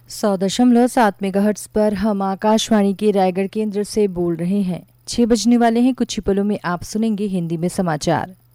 100.7 megahertz पर हम आकाशवाणी के रायगढ़ केंद्र से बोल रहे हैं। 6 बजने वाले हैं, कुछ ही पलों में आप सुनेंगे हिंदी में समाचार।